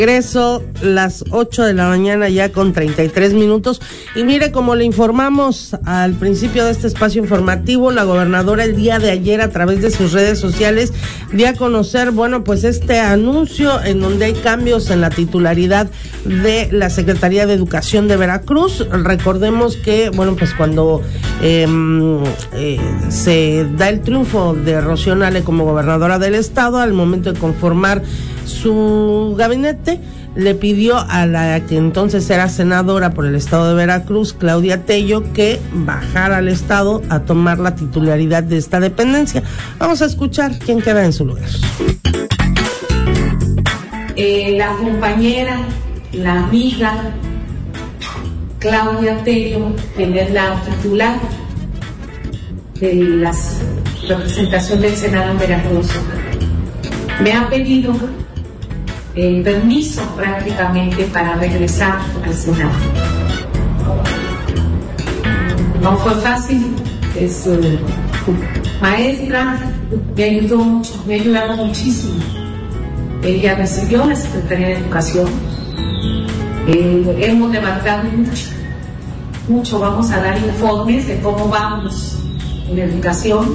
Regreso las 8 de la mañana ya con 33 minutos. Y mire, como le informamos al principio de este espacio informativo, la gobernadora el día de ayer a través de sus redes sociales dio a conocer, pues este anuncio en donde hay cambios en la titularidad de la Secretaría de Educación de Veracruz. Recordemos que, pues cuando se da el triunfo de Rocío Nale como gobernadora del estado, al momento de conformar su gabinete, le pidió a la que entonces era senadora por el estado de Veracruz, Claudia Tello, que bajara al estado a tomar la titularidad de esta dependencia. Vamos a escuchar quién queda en su lugar. La compañera, la amiga Claudia Tello, quien es la titular de la representación del Senado en Veracruz, me ha pedido permiso prácticamente para regresar al Senado. No fue fácil, es maestra, me ayudó mucho, me ha ayudado muchísimo. Ella recibió la Secretaría de Educación, hemos levantado mucho, vamos a dar informes de cómo vamos en la educación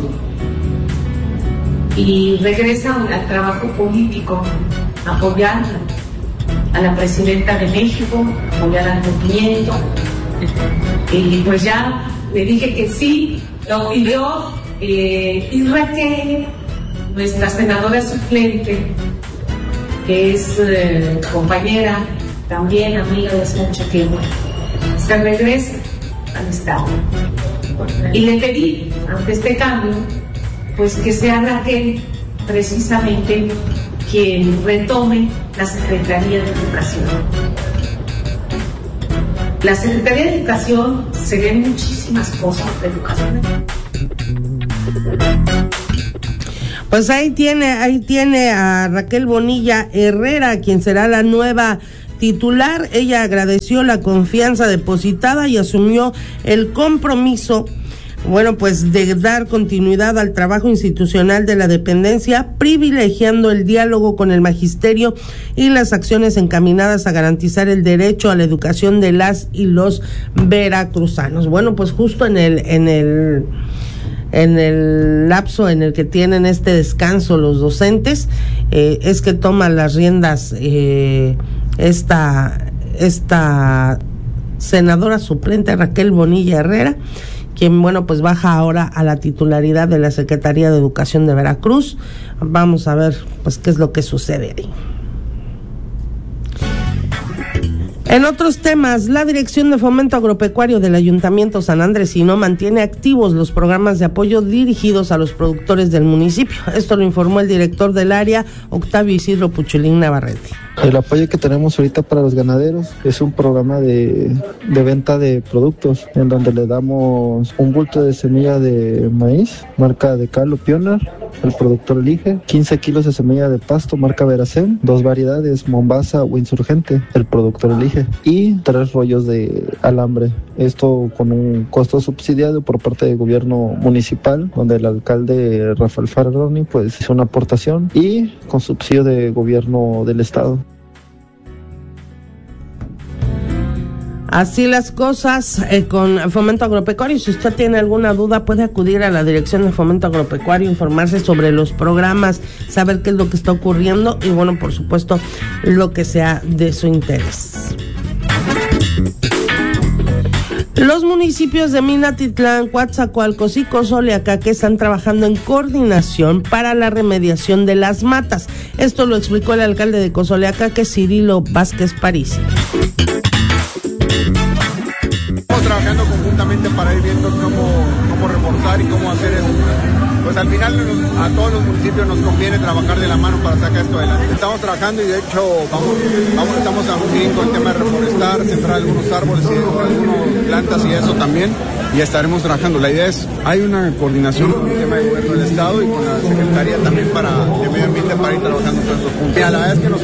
y regresa al trabajo político, apoyar a la presidenta de México, apoyar al movimiento. Y pues ya le dije que sí, lo pidió y Raquel, nuestra senadora suplente, que es compañera, también amiga de hace mucho tiempo, se regresa al estado. Y le pedí, ante este cambio, pues que sea Raquel precisamente quien retome la Secretaría de Educación. La Secretaría de Educación se ven muchísimas cosas de educación. Pues ahí tiene a Raquel Bonilla Herrera, quien será la nueva titular. Ella agradeció la confianza depositada y asumió el compromiso pues de dar continuidad al trabajo institucional de la dependencia, privilegiando el diálogo con el magisterio y las acciones encaminadas a garantizar el derecho a la educación de las y los veracruzanos. Pues justo en el lapso en el que tienen este descanso los docentes, es que toma las riendas esta senadora suplente Raquel Bonilla Herrera, quien pues baja ahora a la titularidad de la Secretaría de Educación de Veracruz. Vamos a ver qué es lo que sucede ahí. En otros temas, la Dirección de Fomento Agropecuario del Ayuntamiento San Andresino mantiene activos los programas de apoyo dirigidos a los productores del municipio. Esto lo informó el director del área, Octavio Isidro Puchulín Navarrete. El apoyo que tenemos ahorita para los ganaderos es un programa de venta de productos, en donde le damos un bulto de semilla de maíz, marca Decalo Pioneer, el productor elige, 15 kilos de semilla de pasto, marca Veracem, 2 variedades, Mombasa o Insurgente, el productor elige, y 3 rollos de alambre. Esto con un costo subsidiado por parte del gobierno municipal, donde el alcalde Rafael Farroni hizo una aportación, y con subsidio de gobierno del estado. Así las cosas con Fomento Agropecuario. Si usted tiene alguna duda, puede acudir a la Dirección de Fomento Agropecuario, informarse sobre los programas, saber qué es lo que está ocurriendo y por supuesto, lo que sea de su interés. Los municipios de Minatitlán, Coatzacoalcos y Cozoleacaque están trabajando en coordinación para la remediación de las matas. Esto lo explicó el alcalde de Cozoleacaque, Cirilo Vázquez Parisi. Estamos trabajando conjuntamente para ir viendo cómo reforzar y cómo hacer eso. Pues al final a todos los municipios nos conviene trabajar de la mano para sacar esto adelante. Estamos trabajando y de hecho estamos también con el tema de reforestar, sembrar algunos árboles y algunas plantas y eso también. Y estaremos trabajando. La idea es, hay una coordinación con el tema de gobierno del estado y con la Secretaría también de Medio Ambiente para ir trabajando todos esos puntos. Mira, la verdad es que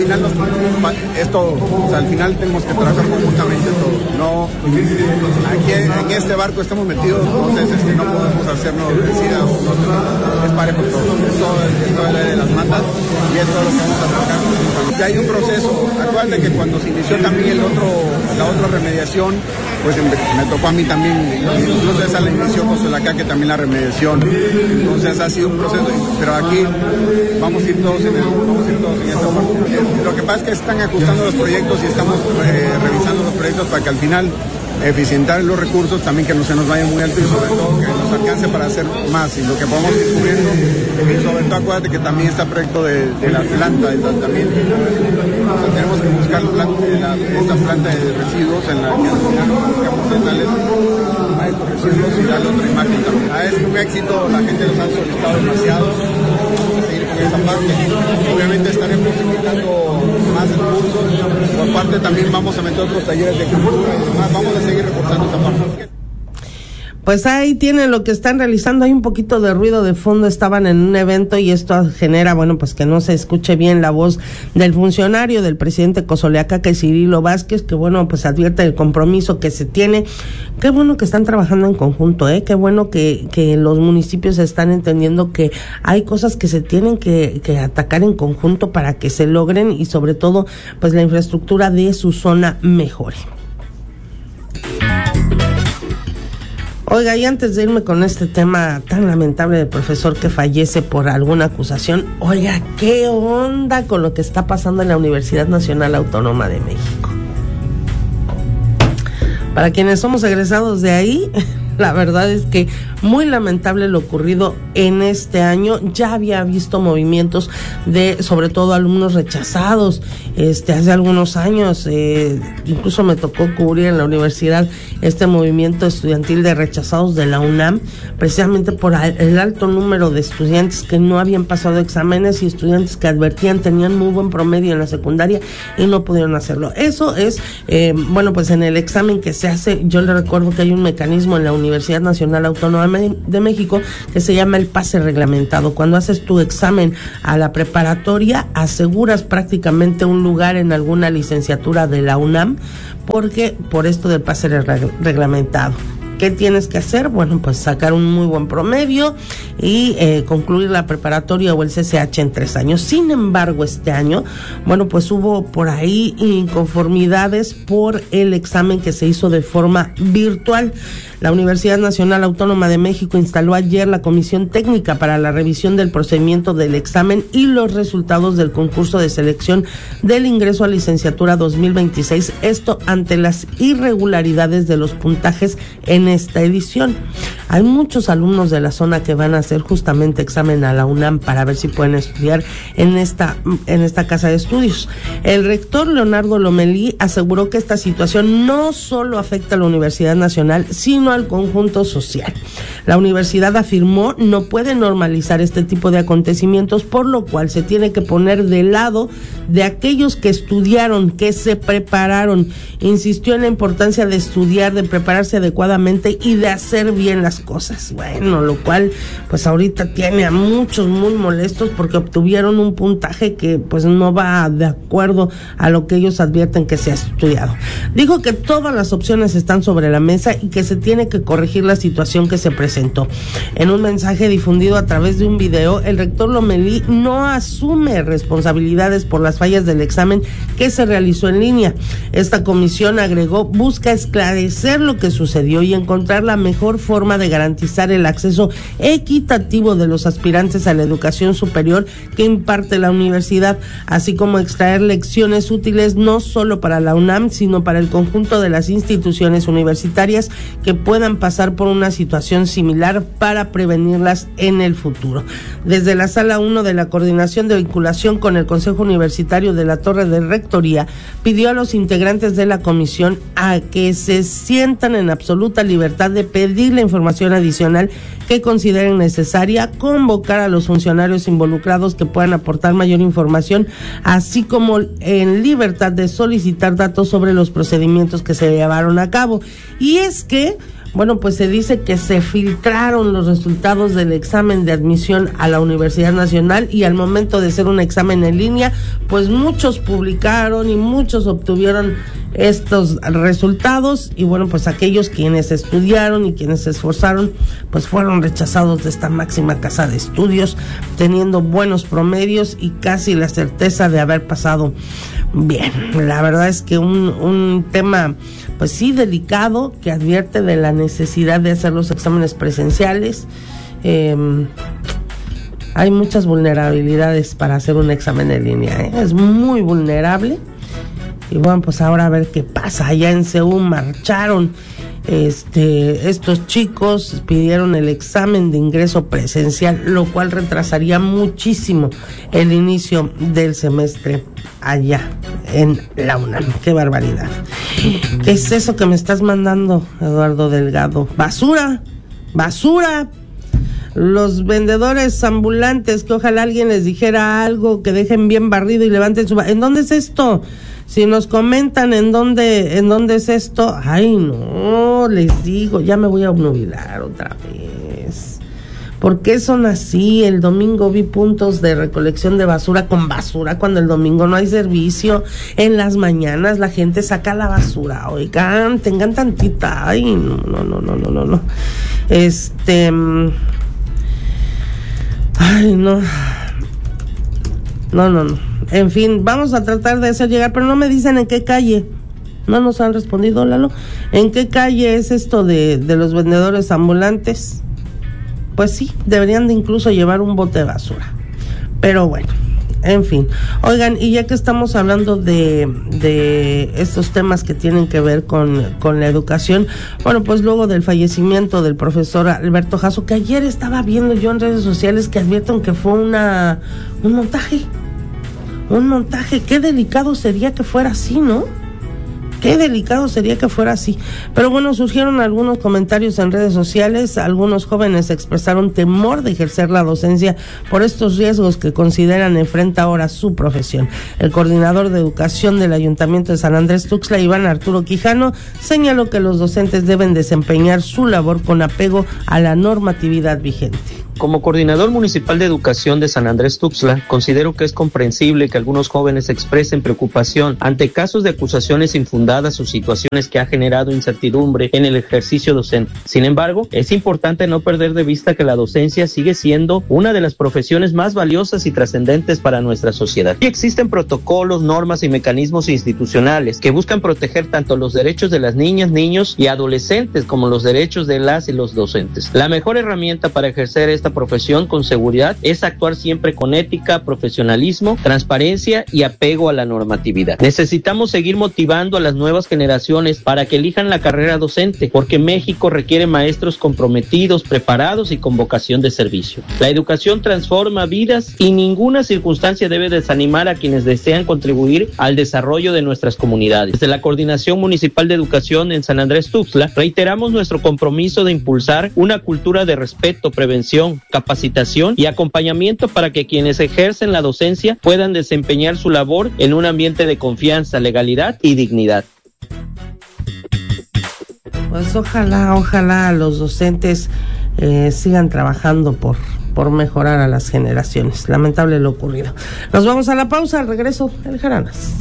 al final tenemos que trabajar conjuntamente todos. No, aquí en este barco estamos metidos 2 entonces no podemos hacernos decida, es parejo todo de las mandas y es todo lo que vamos a trabajar. Ya hay un proceso, acuérdate que cuando se inició también la otra remediación, pues me tocó a mí también, incluso esa la inició Cosolacá, que también la remediación, entonces ha sido un proceso, pero aquí vamos a ir todos en esta parte. Lo que pasa es que están ajustando los proyectos y estamos revisando los proyectos para que al final eficientar los recursos, también que no se nos vaya muy alto y sobre todo que nos alcance para hacer más y lo que podamos ir cubriendo, y sobre todo acuérdate que también está el proyecto de la planta de tratamiento, o sea, tenemos que buscar esta planta de residuos en la que al final buscamos darle a estos residuos y darle otra imagen también. Es un éxito, la gente nos ha solicitado demasiado, vamos a seguir con esa parte, obviamente estaremos invitando más recursos, por parte también vamos a meter otros talleres de cultura y demás, vamos a seguir reforzando esa parte. Pues ahí tienen lo que están realizando. Hay un poquito de ruido de fondo, estaban en un evento y esto genera, pues que no se escuche bien la voz del funcionario, del presidente Cosoleacaca, que Cirilo Vázquez, que pues advierte el compromiso que se tiene. Qué bueno que están trabajando en conjunto, qué bueno que los municipios están entendiendo que hay cosas que se tienen que atacar en conjunto para que se logren y sobre todo, pues la infraestructura de su zona mejore. Oiga, y antes de irme con este tema tan lamentable del profesor que fallece por alguna acusación, oiga, ¿qué onda con lo que está pasando en la Universidad Nacional Autónoma de México? Para quienes somos egresados de ahí, la verdad es que muy lamentable lo ocurrido en este año. Ya había visto movimientos de, sobre todo, alumnos rechazados, hace algunos años, incluso me tocó cubrir en la universidad este movimiento estudiantil de rechazados de la UNAM, precisamente por el alto número de estudiantes que no habían pasado exámenes y estudiantes que advertían tenían muy buen promedio en la secundaria y no pudieron hacerlo. Eso es, pues en el examen que se hace, yo le recuerdo que hay un mecanismo en la Universidad Nacional Autónoma de México que se llama el pase reglamentado. Cuando haces tu examen a la preparatoria, aseguras prácticamente un lugar en alguna licenciatura de la UNAM, porque por esto del pase reglamentado. ¿Qué tienes que hacer? Pues sacar un muy buen promedio y concluir la preparatoria o el CCH en 3 años. Sin embargo, este año, pues hubo por ahí inconformidades por el examen que se hizo de forma virtual. La Universidad Nacional Autónoma de México instaló ayer la Comisión Técnica para la revisión del procedimiento del examen y los resultados del concurso de selección del ingreso a licenciatura 2026, esto ante las irregularidades de los puntajes en esta edición. Hay muchos alumnos de la zona que van a hacer justamente examen a la UNAM para ver si pueden estudiar en esta casa de estudios. El rector Leonardo Lomelí aseguró que esta situación no solo afecta a la Universidad Nacional, sino al conjunto social. La universidad afirmó no puede normalizar este tipo de acontecimientos, por lo cual se tiene que poner del lado de aquellos que estudiaron, que se prepararon. Insistió en la importancia de estudiar, de prepararse adecuadamente y de hacer bien las cosas. Lo cual pues ahorita tiene a muchos muy molestos porque obtuvieron un puntaje que pues no va de acuerdo a lo que ellos advierten que se ha estudiado. Dijo que todas las opciones están sobre la mesa y que se tiene que corregir la situación que se presentó. En un mensaje difundido a través de un video, el rector Lomelí no asume responsabilidades por las fallas del examen que se realizó en línea. Esta comisión, agregó, busca esclarecer lo que sucedió y encontrar la mejor forma de garantizar el acceso equitativo de los aspirantes a la educación superior que imparte la universidad, así como extraer lecciones útiles no solo para la UNAM, sino para el conjunto de las instituciones universitarias que puedan pasar por una situación similar para prevenirlas en el futuro. Desde la Sala 1 de la Coordinación de Vinculación con el Consejo Universitario de la Torre de Rectoría, pidió a los integrantes de la comisión a que se sientan en absoluta libertad de pedir la información adicional que consideren necesaria, convocar a los funcionarios involucrados que puedan aportar mayor información, así como en libertad de solicitar datos sobre los procedimientos que se llevaron a cabo. Y es que pues se dice que se filtraron los resultados del examen de admisión a la Universidad Nacional y al momento de ser un examen en línea, pues muchos publicaron y muchos obtuvieron estos resultados, y bueno, pues aquellos quienes estudiaron y quienes se esforzaron, pues fueron rechazados de esta máxima casa de estudios, teniendo buenos promedios y casi la certeza de haber pasado bien. La verdad es que un tema, pues sí, delicado, que advierte de la necesidad de hacer los exámenes presenciales. Hay muchas vulnerabilidades para hacer un examen en línea, es muy vulnerable. Y bueno, pues ahora a ver qué pasa. Allá en Seúl marcharon estos chicos, pidieron el examen de ingreso presencial, lo cual retrasaría muchísimo el inicio del semestre allá en la UNAM. ¡Qué barbaridad! ¿Qué es eso que me estás mandando, Eduardo Delgado? ¡Basura! ¡Basura! Los vendedores ambulantes, que ojalá alguien les dijera algo, que dejen bien barrido y levanten su... ¿En dónde es esto? Si nos comentan en dónde es esto, ay no, les digo, ya me voy a obnubilar otra vez. ¿Por qué son así? El domingo vi puntos de recolección de basura con basura cuando el domingo no hay servicio. En las mañanas la gente saca la basura. Oigan, tengan tantita. Ay, no. Ay, no. No. En fin, vamos a tratar de hacer llegar, pero no me dicen en qué calle. No nos han respondido, Lalo. ¿En qué calle es esto de los vendedores ambulantes? Pues sí, deberían de incluso llevar un bote de basura. Pero bueno, en fin. Oigan, y ya que estamos hablando de estos temas que tienen que ver con la educación, bueno, pues luego del fallecimiento del profesor Alberto Jasso, que ayer estaba viendo yo en redes sociales que advierten que fue un montaje. Un montaje. Qué delicado sería que fuera así, ¿no? Qué delicado sería que fuera así. Pero bueno, surgieron algunos comentarios en redes sociales. Algunos jóvenes expresaron temor de ejercer la docencia por estos riesgos que consideran enfrenta ahora su profesión. El coordinador de educación del Ayuntamiento de San Andrés Tuxtla, Iván Arturo Quijano, señaló que los docentes deben desempeñar su labor con apego a la normatividad vigente. Como coordinador municipal de educación de San Andrés Tuxtla, considero que es comprensible que algunos jóvenes expresen preocupación ante casos de acusaciones infundadas o situaciones que ha generado incertidumbre en el ejercicio docente. Sin embargo, es importante no perder de vista que la docencia sigue siendo una de las profesiones más valiosas y trascendentes para nuestra sociedad. Y existen protocolos, normas y mecanismos institucionales que buscan proteger tanto los derechos de las niñas, niños y adolescentes como los derechos de las y los docentes. La mejor herramienta para ejercer esta profesión con seguridad es actuar siempre con ética, profesionalismo, transparencia y apego a la normatividad. Necesitamos seguir motivando a las nuevas generaciones para que elijan la carrera docente, porque México requiere maestros comprometidos, preparados y con vocación de servicio. La educación transforma vidas y ninguna circunstancia debe desanimar a quienes desean contribuir al desarrollo de nuestras comunidades. Desde la Coordinación Municipal de Educación en San Andrés Tuxtla, reiteramos nuestro compromiso de impulsar una cultura de respeto, prevención, capacitación y acompañamiento para que quienes ejercen la docencia puedan desempeñar su labor en un ambiente de confianza, legalidad y dignidad. Pues ojalá los docentes sigan trabajando por mejorar a las generaciones. Lamentable lo ocurrido. Nos vamos a la pausa, al regreso, el Jaranas.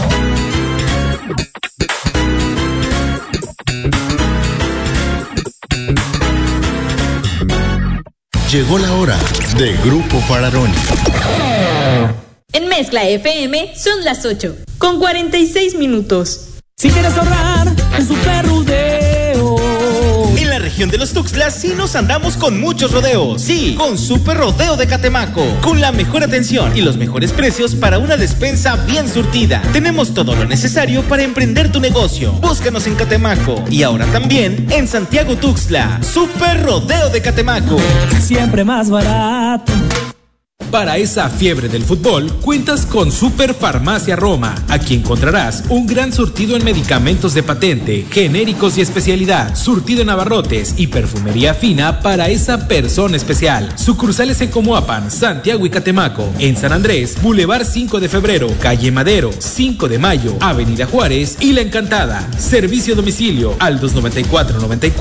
Llegó la hora de Grupo Fararoni. En Mezcla FM son las 8:46. Si quieres ahorrar en Super Rodeo. En la región de los Tuxtlas sí nos andamos con muchos rodeos. Sí, con Super Rodeo de Catemaco. Con la mejor atención y los mejores precios para una despensa bien surtida. Tenemos todo lo necesario para emprender tu negocio. Búscanos en Catemaco. Y ahora también en Santiago Tuxtla. Super Rodeo de Catemaco. Siempre más barato. Para esa fiebre del fútbol, cuentas con Super Farmacia Roma. Aquí encontrarás un gran surtido en medicamentos de patente, genéricos y especialidad, surtido en abarrotes y perfumería fina para esa persona especial. Sucursales en Comoapan, Santiago y Catemaco. En San Andrés, Boulevard 5 de Febrero, Calle Madero, 5 de Mayo, Avenida Juárez y La Encantada. Servicio a domicilio al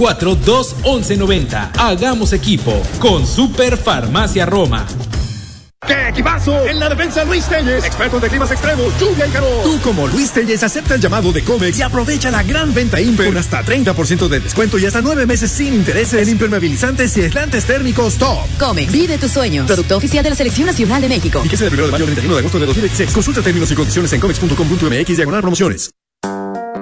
294-94-21190. Hagamos equipo con Super Farmacia Roma. ¡Qué equipazo! En la defensa Luis Telles, expertos de climas extremos, lluvia y calor. Tú como Luis Telles acepta el llamado de Comex y aprovecha la gran venta Imper con hasta 30% de descuento y hasta 9 meses sin intereses en impermeabilizantes y aislantes térmicos top. Comex, vive tus sueños. Producto oficial de la Selección Nacional de México. Fíjese del 1 de mayo al 31 de agosto de 2016. Consulta términos y condiciones en comex.com.mx/promociones.